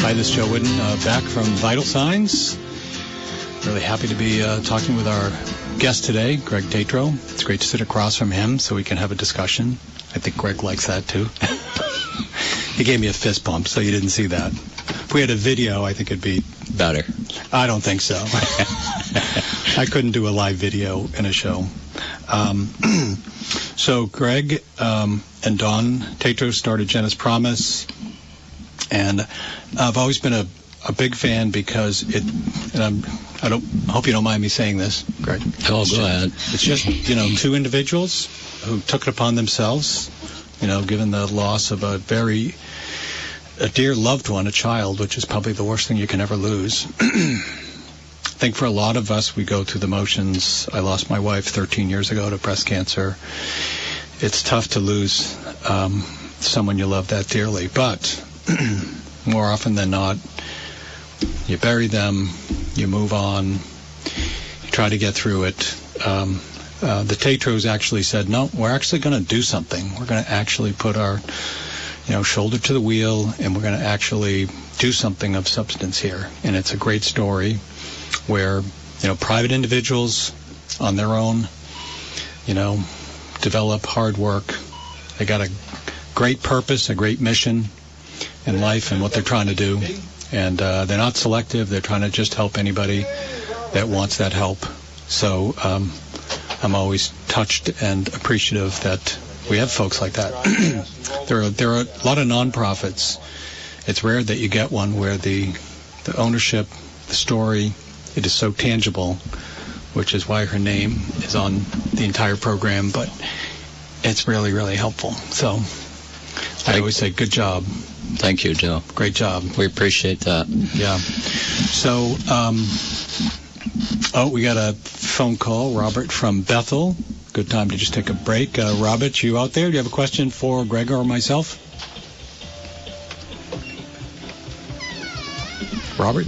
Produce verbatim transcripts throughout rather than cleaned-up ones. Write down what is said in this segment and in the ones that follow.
Hi, this is Joe Whidden, uh, back from Vital Signs. Really happy to be uh, talking with our guest today, Greg Tatro. It's great to sit across from him so we can have a discussion. I think Greg likes that, too. He gave me a fist bump, so you didn't see that. If we had a video, I think it'd be better. I don't think so. I couldn't do a live video in a show. Um, so Greg um, and Dawn Tatro started Jenna's Promise, and I've always been a, a big fan because it, and I'm, I don't, I hope you don't mind me saying this, Greg. Oh, go ahead. It's just, you know, two individuals who took it upon themselves, you know, given the loss of a very, a dear loved one, a child, which is probably the worst thing you can ever lose. I think for a lot of us, we go through the motions. I lost my wife thirteen years ago to breast cancer. It's tough to lose um, someone you love that dearly, but more often than not, you bury them, you move on, you try to get through it. Um, uh, the Tatros actually said, no, we're actually going to do something. We're going to actually put our, you know, shoulder to the wheel, and we're going to actually do something of substance here. And it's a great story where, you know, private individuals on their own, you know, develop hard work. They got a great purpose, a great mission in life and what they're trying to do. And uh, they're not selective. They're trying to just help anybody that wants that help. So um, I'm always touched and appreciative that we have folks like that. there are there are a lot of nonprofits. It's rare that you get one where the the ownership, the story, it is so tangible, which is why her name is on the entire program, but it's really, really helpful. So I always say, good job. Thank you, Joe. Great job. We appreciate that. Yeah. So, um, oh, we got a phone call, Robert from Bethel. Good time to just take a break. Uh, Robert, you out there? Do you have a question for Greg or myself? Robert?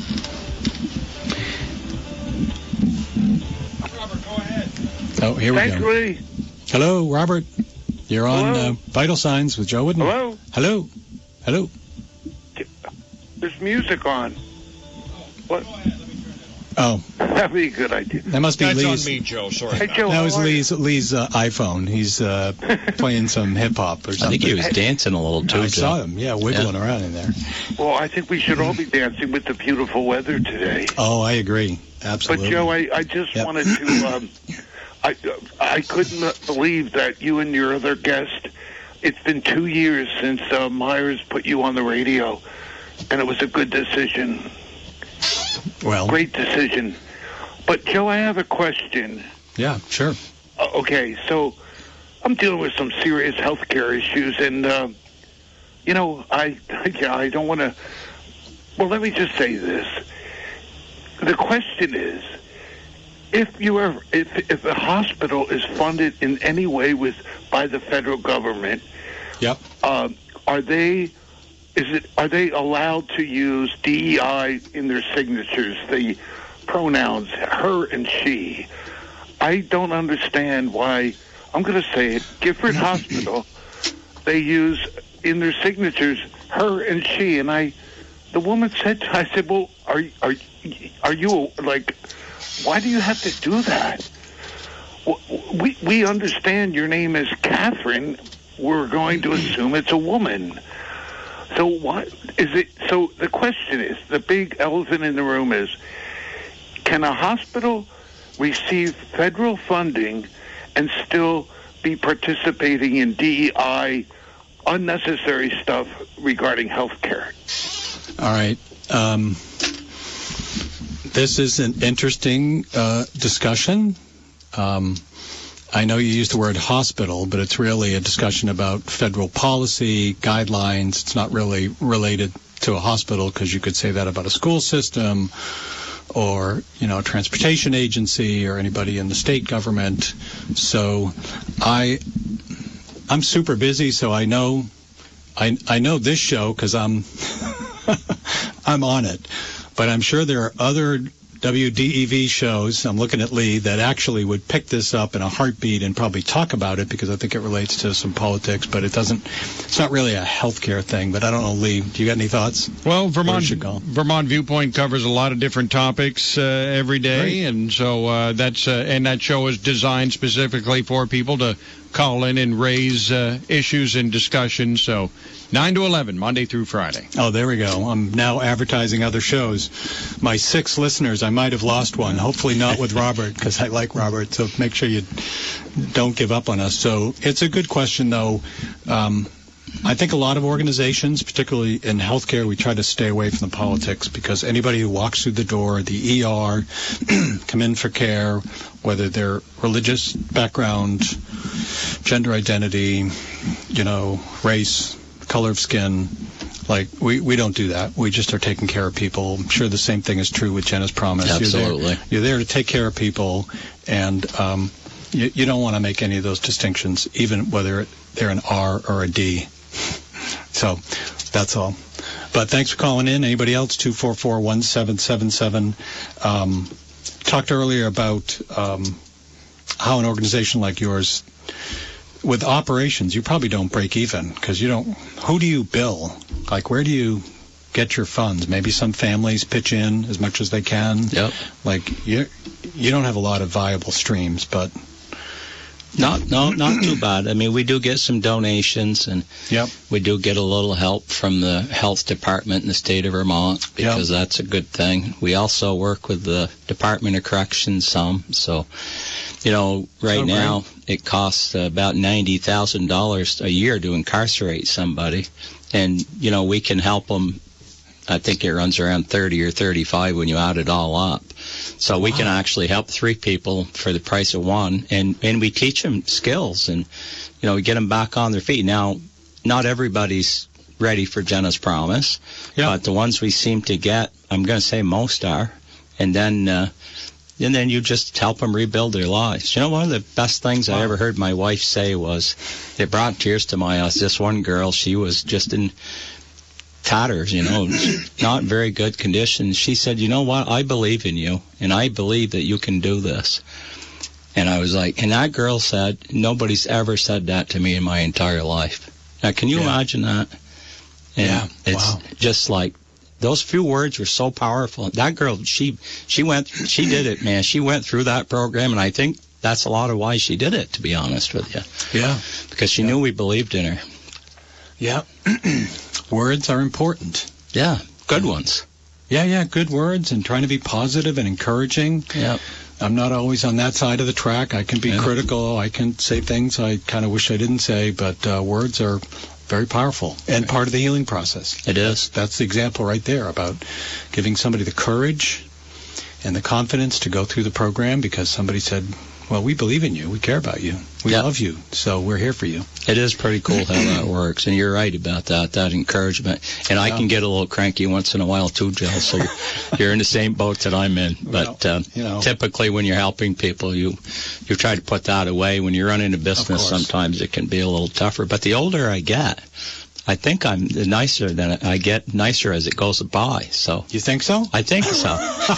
Robert, go ahead. Oh, here we Thanks, go. Lee. Hello, Robert. You're on Hello? uh, Vital Signs with Joe Whidden. Hello? Hello. Hello. There's music on. What? Oh, That'd be a good idea. that must be That's Lee's. on me, Joe. Sorry. Hey, Joe, That how was are you? Lee's Lee's uh, iPhone. He's uh, playing some hip hop or I something. think he was dancing a little, too, I Joe. saw him. Yeah, wiggling around in there. Well, I think we should all be dancing with the beautiful weather today. Oh, I agree. But, Absolutely. Joe, I, I just Yep. wanted to... Um, I, I couldn't believe that you and your other guest... It's been two years since uh, Myers put you on the radio, and it was a good decision. well, Great decision. But, Joe, I have a question. yeah, sure. Uh, okay, so I'm dealing with some serious health care issues, and, uh, you know, I, yeah, I don't want to... Well, let me just say this. The question is, if you ever, if if a hospital is funded in any way with by the federal government, Yep. uh, are they is it are they allowed to use D E I in their signatures? The pronouns her and she. I don't understand why. I'm going to say it. Gifford Hospital, they use in their signatures her and she, and I. The woman said, I said, well, are are are you like? Why do you have to do that? We we understand your name is Catherine. We're going to assume it's a woman. So what is it? So the question is, the big elephant in the room is, can a hospital receive federal funding and still be participating in D E I, unnecessary stuff regarding health care? All right. Um, this is an interesting uh, discussion. Um, I know you used the word hospital, but it's really a discussion about federal policy, guidelines. It's not really related to a hospital because you could say that about a school system or, you know, a transportation agency or anybody in the state government. So I, I'm super busy, so I know, I, I know this show because I'm, I'm on it. But I'm sure there are other W D E V shows, I'm looking at Lee, that actually would pick this up in a heartbeat and probably talk about it because I think it relates to some politics, but it doesn't, it's not really a healthcare thing. But I don't know, Lee, do you got any thoughts? Well, Vermont should go? Vermont Viewpoint covers a lot of different topics uh, every day, Right. and so uh, that's uh, and that show is designed specifically for people to call in and raise uh, issues and discussions. So nine to eleven, Monday through Friday. Oh, there we go. I'm now advertising other shows. My six listeners, I might have lost one. Hopefully not with Robert, because I like Robert. So make sure you don't give up on us. So it's a good question, though. Um, I think a lot of organizations, particularly in healthcare, we try to stay away from the politics because anybody who walks through the door, the E R, come in for care, whether they're religious background, gender identity, you know, race, color of skin, like we, we don't do that. We just are taking care of people. I'm sure the same thing is true with Jenna's Promise. Absolutely. You're there, you're there to take care of people, and um, you, you don't want to make any of those distinctions, even whether they're an R or a D. So that's all. But thanks for calling in. Anybody else? two four four, one seven seven seven. Um, talked earlier about um, how an organization like yours, with operations, you probably don't break even because you don't. Who do you bill? Like, where do you get your funds? Maybe some families pitch in as much as they can. Yep. Like, you you don't have a lot of viable streams, but Not, no, not too bad. I mean, we do get some donations, and yep. we do get a little help from the health department in the state of Vermont because Yep. that's a good thing. We also work with the Department of Corrections some. So, you know, right Oh, now great. it costs uh, about ninety thousand dollars a year to incarcerate somebody. And, you know, we can help them. I think it runs around thirty or thirty-five when you add it all up. So we can Wow. actually help three people for the price of one, and, and we teach them skills, and, you know, we get them back on their feet. Now, not everybody's ready for Jenna's Promise, Yep. but the ones we seem to get, I'm going to say most are, and then uh, and then you just help them rebuild their lives. You know, one of the best things Wow. I ever heard my wife say was, it brought tears to my eyes. This one girl, she was just in tatters, you know, not in very good condition. She said, you know what, I believe in you, and I believe that you can do this. And I was like, and that girl said, nobody's ever said that to me in my entire life. Now, can you Yeah. imagine that? And Yeah, it's wow. just like, those few words were so powerful. That girl, she she went, she did it, man. She went through that program, and I think that's a lot of why she did it, to be honest with you, Yeah. because she Yeah. knew we believed in her. Yeah. Words are important. Yeah, good ones. Yeah, yeah, good words and trying to be positive and encouraging. Yeah. I'm not always on that side of the track. I can be Yeah. critical. I can say things I kind of wish I didn't say, but uh, words are very powerful and part of the healing process. It is. That's the example right there about giving somebody the courage and the confidence to go through the program because somebody said, well, we believe in you. We care about you. We Yep. love you. So we're here for you. It is pretty cool how that works, and you're right about that, that encouragement. And I Yeah. can get a little cranky once in a while too, Jill, so you're, you're in the same boat that I'm in. But Well, uh, you know. typically when you're helping people, you you try to put that away. When you're running a business, course. sometimes it can be a little tougher. But the older I get, I think I'm the nicer than I get nicer as it goes by. So You think so? I think so.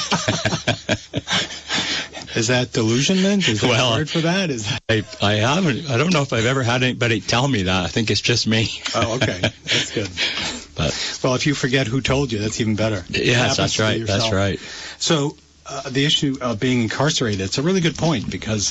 Is that delusion then? Is there Well, a word for that? Is that... I, I haven't. I don't know if I've ever had anybody tell me that. I think it's just me. Oh, okay. That's good. But Well, if you forget who told you, that's even better. It yes, happens that's to right. yourself. That's right. So uh, the issue of being incarcerated, it's a really good point because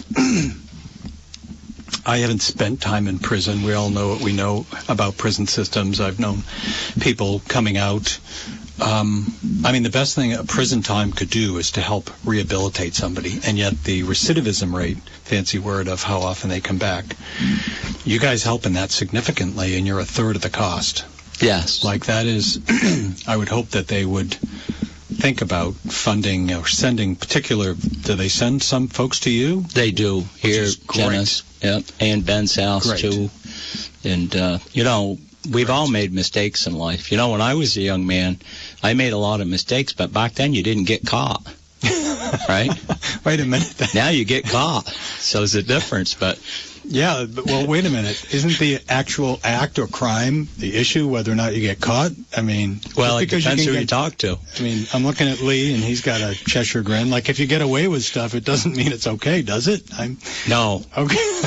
I haven't spent time in prison. We all know what we know about prison systems. I've known people coming out. Um, I mean, the best thing a prison time could do is to help rehabilitate somebody, and yet the recidivism rate, fancy word of how often they come back, you guys help in that significantly, and you're a third of the cost. Yes. Like that is, I would hope that they would think about funding or sending particular, do they send some folks to you? They do here, is great. Jenna's, yep, and Ben's house Great. too. And uh, you know, we've all made mistakes in life. You know, when I was a young man, I made a lot of mistakes, but back then you didn't get caught, right? Wait a minute. Now you get caught, so there's a difference. But Yeah, but, well, wait a minute. Isn't the actual act or crime the issue, whether or not you get caught? I mean, well, it because depends you who get, you talk to. I mean, I'm looking at Lee, and he's got a Cheshire grin. Like, if you get away with stuff, it doesn't mean it's okay, does it? I'm No. Okay.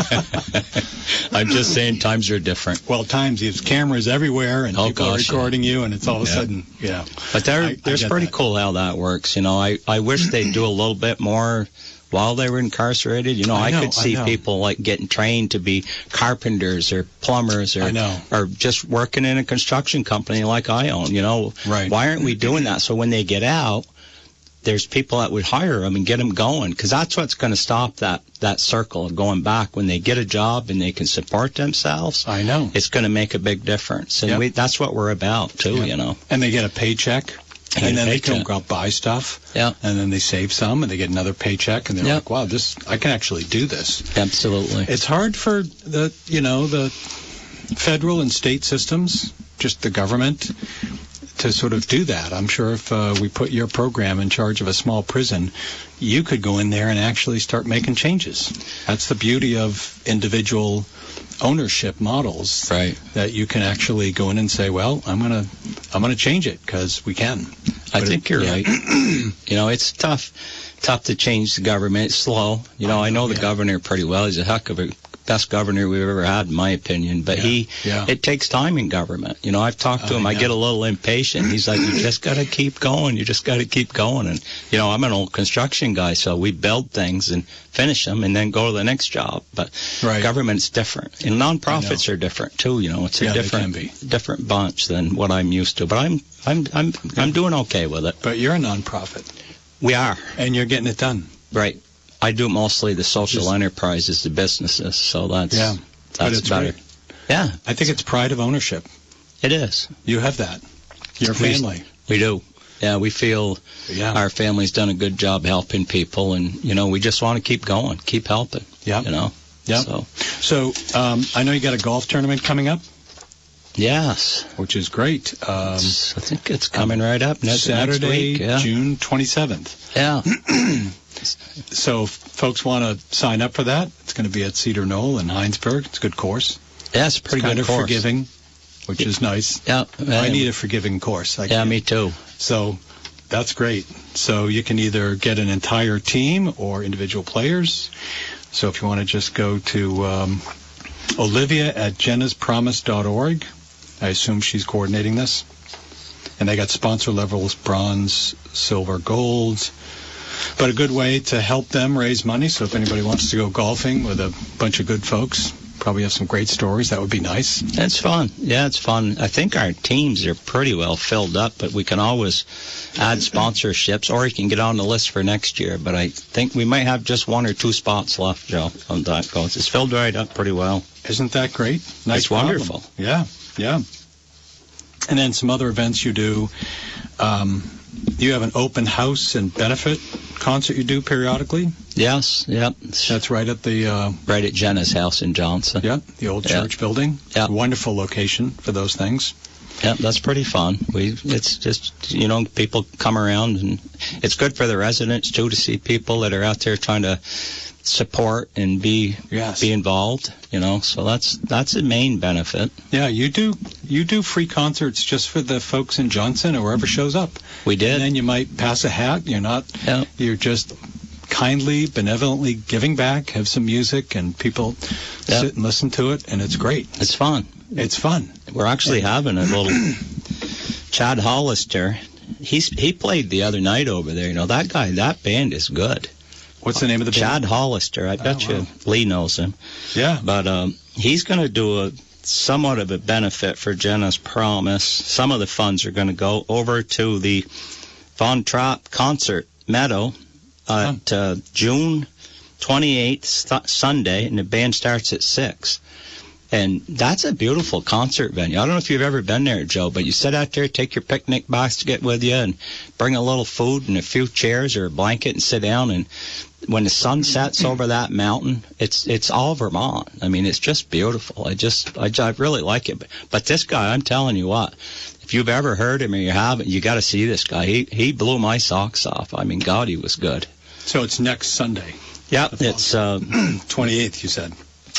I'm just saying times are different. Well, times, there's cameras everywhere, and Oh, people gosh, are recording yeah. you, and it's all of a Yeah. sudden, yeah. But there, I- I there's get pretty that. cool how that works. You know, I, I wish they'd do a little bit more while they were incarcerated. You know, I I, know, could I see know. people like getting trained to be carpenters or plumbers or I know. or just working in a construction company like I own. You know, Right. Why aren't we doing that? So when they get out, there's people that would hire them and get them going, because that's what's going to stop that that circle of going back. When they get a job and they can support themselves, I know. it's going to make a big difference. And Yep. we, that's what we're about too. Yep. You know. And they get a paycheck, They get and a then they can paycheck. go out buy stuff, Yeah. and then they save some, and they get another paycheck, and they're Yep. like, wow, this I can actually do this. Absolutely. It's hard for the, you know, the federal and state systems, just the government, to sort of do that. I'm sure if uh, we put your program in charge of a small prison, you could go in there and actually start making changes. That's the beauty of individual ownership models, Right. that you can actually go in and say, well, I'm going to I'm going to change it because we can. I But think it- you're yeah. right. You know, it's tough, tough to change the government. It's slow. You know, I I know know, the yeah. governor pretty well. He's a heck of a best governor we've ever had, in my opinion. But Yeah, he, yeah. it takes time in government. You know, I've talked to I him. I know. get a little impatient. He's like, you just got to keep going. You just got to keep going. And you know, I'm an old construction guy, so we build things and finish them, and then go to the next job. But Right. government's different, and nonprofits are different too. You know, it's a Yeah, they different, can be. different bunch than what I'm used to. But I'm, I'm, I'm, I'm doing okay with it. But you're a nonprofit, We are. and you're getting it done. Right. I do mostly the social Just- enterprises, the businesses, so that's Yeah, but that's it's better. great. Yeah, I think it's pride of ownership. it is. You have that. Your We- family. We do. Yeah, we feel Yeah. our family's done a good job helping people, and you know, we just want to keep going, keep helping. Yeah. You know. Yeah. So So um, I know you got a golf tournament coming up, yes, which is great. Um, It's- I think it's coming right up next Saturday, next week. Yeah. June twenty-seventh. Yeah. So if folks want to sign up for that, it's going to be at Cedar Knoll in Heinsberg. It's a good course. Yeah, it's a pretty it's kind good of course. forgiving, which is nice. Yeah. I need a forgiving course. I Yeah, can't- me too. So that's great. So you can either get an entire team or individual players. So if you want to just go to um, Olivia at jennas promise dot org, I assume she's coordinating this. And they got sponsor levels, bronze, silver, gold. But a good way to help them raise money. So if anybody wants to go golfing with a bunch of good folks, probably have some great stories. That would be nice. It's fun. Yeah, it's fun. I think our teams are pretty well filled up, but we can always add sponsorships, or you can get on the list for next year. But I think we might have just one or two spots left, Joe, on that goes. It's filled right up pretty well. Isn't that great? Nice It's problem. wonderful. Yeah, yeah. And then some other events you do. Um, you have an open house and benefit concert you do periodically. Yes, yep. It's That's right at the uh, right at Jenna's house in Johnson. yeah the old Yeah. church building. Yeah. Wonderful location for those things. Yep, that's pretty fun. We it's just, you know, people come around, and it's good for the residents too to see people that are out there trying to support and be Yes. be involved, you know. So that's that's the main benefit. Yeah, you do you do free concerts just for the folks in Johnson or whoever shows up. We did. And then you might pass a hat. You're not. Yeah. You're just kindly, benevolently giving back. Have some music, and people Yeah. sit and listen to it, and it's great. It's fun. It's fun. We're actually having a little Chad Hollister. He's he played the other night over there. You know, that guy, that band is good. What's the name of the Chad band? Hollister. I bet Oh, wow. you Lee knows him. Yeah. But um, he's going to do a somewhat of a benefit for Jenna's Promise. Some of the funds are going to go over to the Von Trapp Concert Meadow at uh, June twenty-eighth, st- Sunday, and the band starts at six. And that's a beautiful concert venue. I don't know if you've ever been there, Joe, but you sit out there, take your picnic basket with you, and bring a little food and a few chairs or a blanket and sit down. And when the sun sets over that mountain, it's it's all Vermont. I mean, it's just beautiful. I just, I, I really like it. But, but this guy, I'm telling you what, if you've ever heard him or you haven't, you got to see this guy. He he blew my socks off. I mean, God, he was good. So it's next Sunday, Yeah, it's uh, twenty-eighth, you said.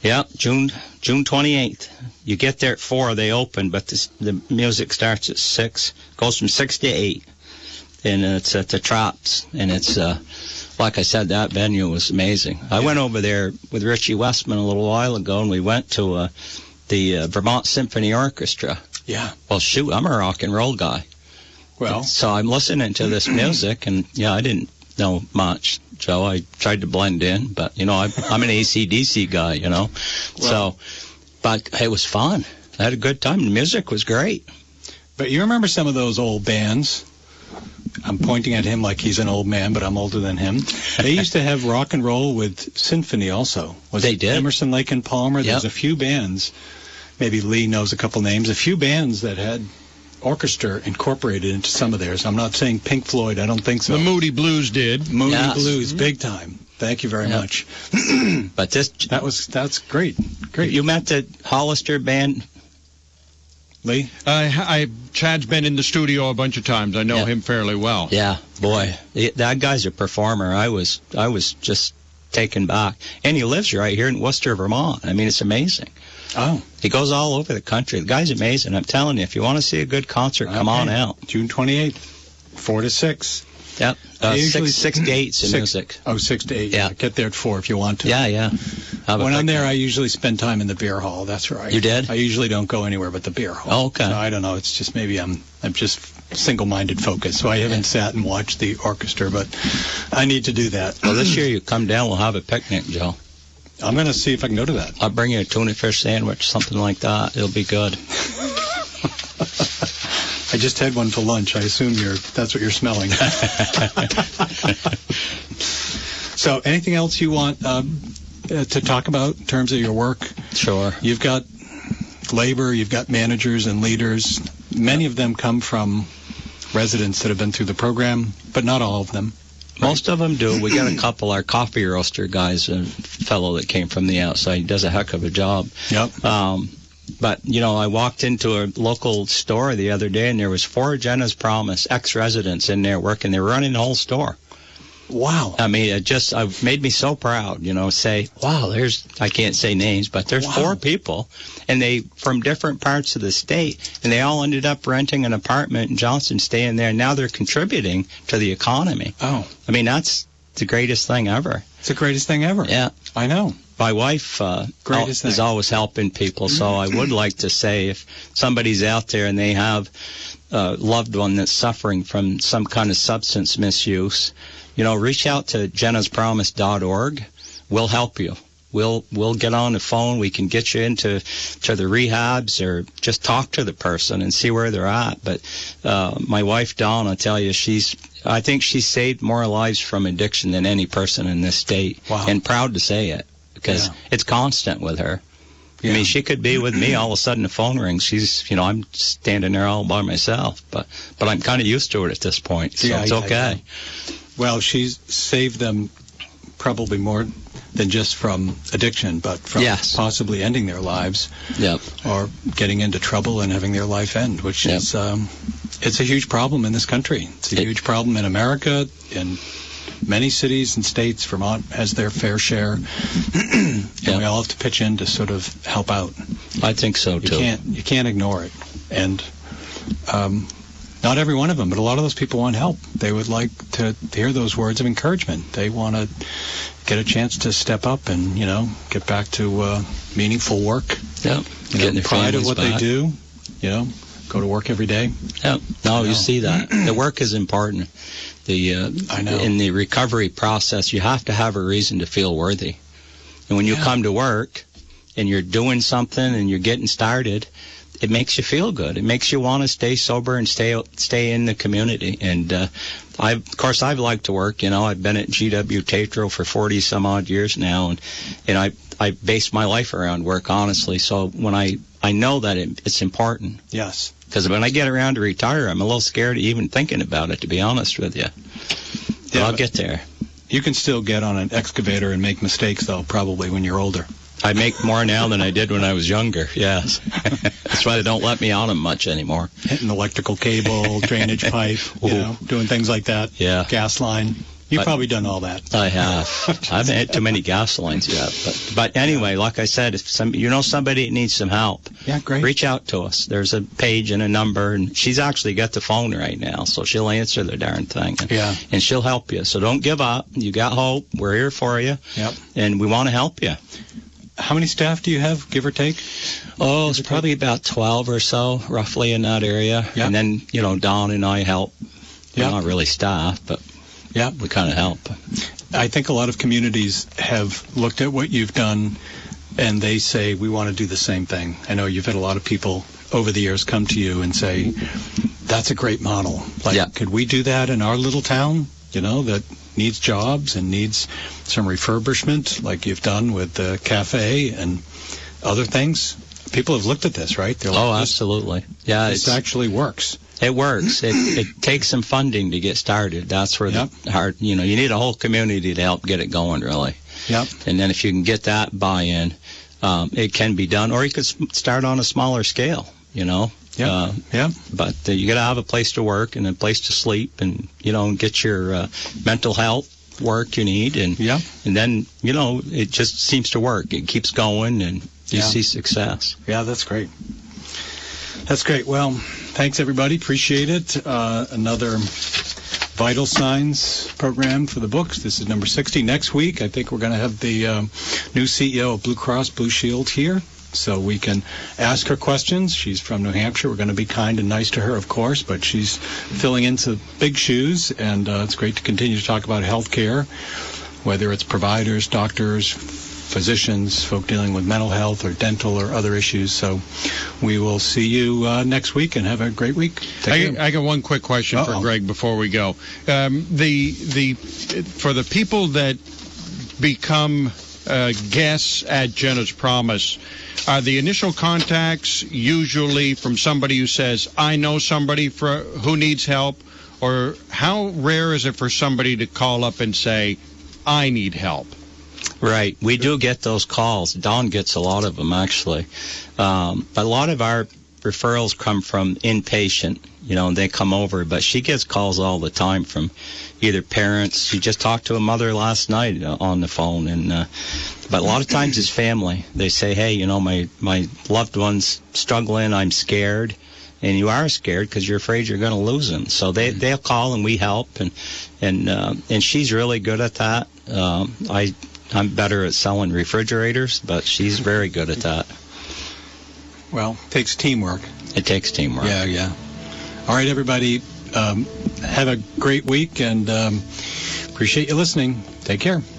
Yeah, June June twenty-eighth. You get there at four, they open, but this, the music starts at six, goes from six to eight, and it's at the Traps, and it's, uh, like I said, that venue was amazing. I went over there with Richie Westman a little while ago, and we went to uh, the uh, Vermont Symphony Orchestra. Yeah. Well, shoot, I'm a rock and roll guy. Well. So I'm listening to this music, and, yeah, I didn't know much, Joe. I tried to blend in, but, you know, I, I'm an A C D C guy, you know. Well, so, but it was fun. I had a good time. The music was great. But you remember some of those old bands? I'm pointing at him like he's an old man, but I'm older than him. They used to have rock and roll with symphony also. Was they it did. Emerson, Lake and Palmer. Yep. There's a few bands. Maybe Lee knows a couple names. A few bands that had orchestra incorporated into some of theirs. I'm not saying Pink Floyd. I don't think so. The Moody Blues did. Moody Yes. Blues, big time. Thank you very Yep. much. But this, That was that's great. Great. you met the Hollister band. Lee? I, I, Chad's been in the studio a bunch of times. I know Yeah. him fairly well. Yeah, boy, he- that guy's a performer. I was, I was just taken back. And he lives right here in Worcester, Vermont. I mean, it's amazing. Oh. He goes all over the country. The guy's amazing. I'm telling you, if you want to see a good concert, come on Okay. out. June twenty-eighth, four to six. Yep. Uh, I usually- six, six to eight's the Six- music. Oh, six to eight. Yeah. Get there at four if you want to. Yeah, yeah. Have a When I'm picnic. there, I usually spend time in the beer hall. That's right. You did? I usually don't go anywhere but the beer hall. Oh, okay. So I don't know. It's just maybe I'm I'm just single-minded focused. So I haven't sat and watched the orchestra, but I need to do that. Well, this year you come down, we'll have a picnic, Joe. I'm going to see if I can go to that. I'll bring you a tuna fish sandwich, something like that. It'll be good. I just had one for lunch. I assume you're that's what you're smelling. So, anything else you want um, uh, to talk about in terms of your work? Sure. You've got labor, you've got managers and leaders. Many of them come from residents that have been through the program, but not all of them. Most of them do. We got a couple. Our coffee roaster guy's a fellow that came from the outside. He does a heck of a job. Yep. Um, but, you know, I walked into a local store the other day, and there was four Jenna's Promise ex-residents in there working. They were running the whole store. Wow. I mean, it just it made me so proud, you know, say, wow, there's, I can't say names, but there's Wow. four people, and they, from different parts of the state, and they all ended up renting an apartment in Johnston, staying there, and now they're contributing to the economy. Oh, I mean, that's the greatest thing ever. it's the greatest thing ever. Yeah. I know. My wife uh, Greatest is thing. always helping people, so I would like to say if somebody's out there and they have a loved one that's suffering from some kind of substance misuse, you know, reach out to jennas promise dot org. We'll help you. We'll we'll get on the phone. We can get you into to the rehabs or just talk to the person and see where they're at. But uh, my wife Dawn, I tell you, she's I think she's saved more lives from addiction than any person in this state. Wow. And proud to say it because Yeah. it's constant with her. Yeah. I mean, she could be with me. All of a sudden, the phone rings. She's, you know, I'm standing there all by myself. But but I'm kind of used to it at this point, so Yeah, it's yeah, okay. Well, she's saved them probably more than just from addiction, but from Yes. possibly ending their lives Yep. or getting into trouble and having their life end, which Yep. is um, it's a huge problem in this country. It's a It- huge problem in America, in many cities and states. Vermont has their fair share, and Yep. we all have to pitch in to sort of help out. I think so You too. can't you can't ignore it, and um, not every one of them, but a lot of those people want help. They would like to hear those words of encouragement. They want to get a chance to step up and, you know, get back to uh, meaningful work. Yep. You Getting know, their pride of families what back. they do. You know, go to work every day. Yep. No, I know. you see that. The work is important. The uh, I know. in the recovery process, you have to have a reason to feel worthy. And when you Yeah. come to work and you're doing something and you're getting started, it makes you feel good. It makes you want to stay sober and stay stay in the community. And uh, I, of course, I've liked to work. You know, I've been at G W Tatro for forty some odd years now, and and I I base my life around work, honestly. So when I I know that it, it's important. Yes. Because when I get around to retire, I'm a little scared of even thinking about it, to be honest with you. But Yeah, I'll but- get there. You can still get on an excavator and make mistakes, though, probably when you're older. I make more now than I did when I was younger, yes. That's why they don't let me on them much anymore. Hitting electrical cable, drainage pipe, you Ooh. know, doing things like that. Yeah. Gas line. You've But- probably done all that. I have. I haven't had too many gas lines yet. But, but anyway, like I said, if some, you know somebody that needs some help, Yeah, great. reach out to us. There's a page and a number, and she's actually got the phone right now, so she'll answer the darn thing. And, Yeah. and she'll help you. So don't give up. You got hope. We're here for you. Yep. And we want to help you. How many staff do you have, give or take? Oh, it's probably about twelve or so, roughly in that area. Yeah. And then, you know, Don and I help. We're Yeah. not really staff, but Yeah. we kind of help. I think a lot of communities have looked at what you've done, and they say, we want to do the same thing. I know you've had a lot of people over the years come to you and say, that's a great model. Like, Yeah. could we do that in our little town, you know, that needs jobs and needs some refurbishment, like you've done with the cafe and other things? People have looked at this, right? They're like, Oh, this, absolutely. Yeah, this it's, actually works. it works. It, it takes some funding to get started. That's where Yep. the hard, you know, you need a whole community to help get it going, really. Yep. And then if you can get that buy-in, um, it can be done. Or you could s- start on a smaller scale, you know. Yeah. Uh, Yeah. but uh, you got to have a place to work and a place to sleep, and you know, get your uh, mental health work you need, and Yeah. and then you know, it just seems to work. It keeps going, and you Yeah. see success. Yeah, that's great. That's great. Well, thanks, everybody. Appreciate it. Uh, another Vital Signs program for the books. This is number sixty. Next week, I think we're going to have the um, new C E O of Blue Cross Blue Shield here, so we can ask her questions. She's from New Hampshire. We're going to be kind and nice to her, of course, but she's filling into big shoes, and uh, it's great to continue to talk about health care, whether it's providers, doctors, physicians, folk dealing with mental health or dental or other issues. So we will see you uh, next week, and have a great week. Take I, care. I got one quick question Uh-oh. for Greg before we go. Um, the the for the people that become uh, guests at Jenna's Promise, are the initial contacts usually from somebody who says, "I know somebody for who needs help," or how rare is it for somebody to call up and say, "I need help"? Right. We do get those calls. Dawn gets a lot of them, actually. Um, but a lot of our referrals come from inpatient, you know, and they come over. But she gets calls all the time from either parents. She just talked to a mother last night uh, on the phone. and uh, But a lot of times it's family. They say, hey, you know, my, my loved one's struggling. I'm scared. And you are scared because you're afraid you're going to lose them. So they, they'll call and we help. And, and, uh, and she's really good at that. Um, I... I'm better at selling refrigerators, but she's very good at that. Well, takes teamwork. It takes teamwork. Yeah, yeah. All right, everybody. Um, have a great week, and um, appreciate you listening. Take care.